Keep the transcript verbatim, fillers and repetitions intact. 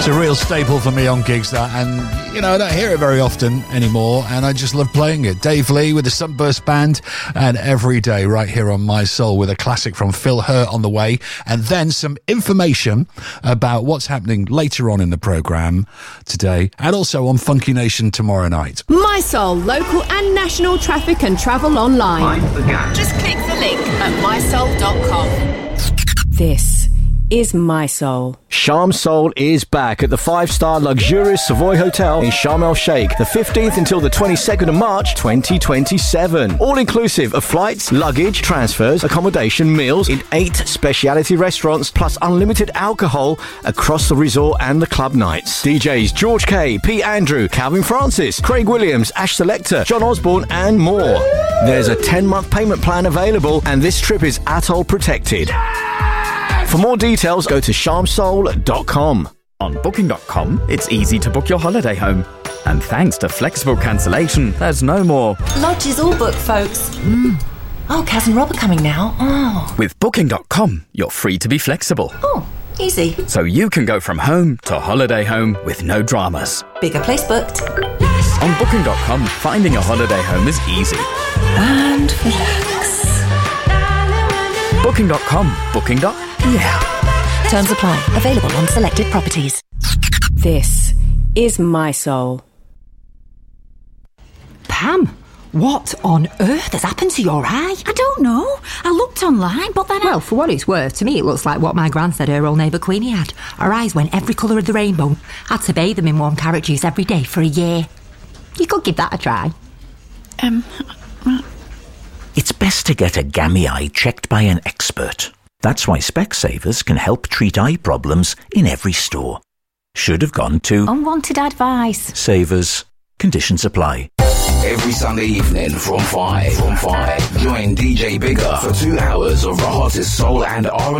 It's a real staple for me on gigs, that, and, you know, I don't hear it very often anymore, and I just love playing it. Dave Lee with the Sunburst Band, and Every Day right here on My Soul with a classic from Phil Hurt on the way, and then some information about what's happening later on in the programme today, and also on Funky Nation tomorrow night. My Soul, local and national traffic and travel online. Just click the link at my soul dot com. This is My Soul. Sharm Soul is back at the five-star luxurious Savoy Hotel in Sharm El Sheikh, the fifteenth until the twenty-second of March twenty twenty-seven. All inclusive of flights, luggage, transfers, accommodation, meals in eight speciality restaurants, plus unlimited alcohol across the resort and the club nights. D Js George K, Pete Andrew, Calvin Francis, Craig Williams, Ash Selector, John Osborne and more. There's a ten-month payment plan available, and this trip is atoll protected. For more details, go to sharm soul dot com. On booking dot com, it's easy to book your holiday home. And thanks to flexible cancellation, there's no more lodge is all booked, folks. Mm. Oh, Kaz and Rob are coming now. Oh. With booking dot com, you're free to be flexible. Oh, easy. So you can go from home to holiday home with no dramas. Bigger place booked. Yes. On booking dot com, finding a holiday home is easy. And relax. booking dot com. Booking. Yeah. Terms apply. Available on selected properties. This is My Soul. Pam, what on earth has happened to your eye? I don't know. I looked online, but then I... Well, for what it's worth, to me it looks like what my gran said her old neighbour Queenie had. Her eyes went every colour of the rainbow. Had to bathe them in warm carrot juice every day for a year. You could give that a try. Um... It's best to get a gammy eye checked by an expert. That's why Specsavers can help treat eye problems in every store. Should have gone to... Unwanted advice. Savers. Conditions apply. Every Sunday evening from five, from five, join D J Bigger for two hours of the hottest soul and R and B